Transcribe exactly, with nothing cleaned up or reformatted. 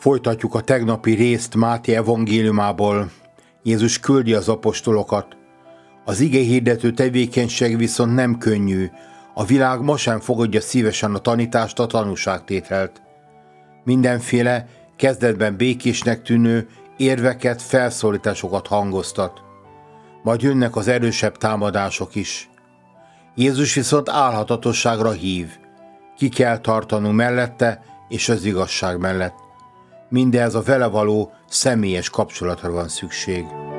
Folytatjuk a tegnapi részt Máté evangéliumából. Jézus küldi az apostolokat. Az igehirdető tevékenység viszont nem könnyű. A világ ma sem fogadja szívesen a tanítást, a tanúságtételt. Mindenféle, kezdetben békésnek tűnő érveket, felszólításokat hangoztat. Majd jönnek az erősebb támadások is. Jézus viszont álhatatosságra hív. Ki kell tartanunk mellette és az igazság mellett. Mindehhez a vele való személyes kapcsolatra van szükség.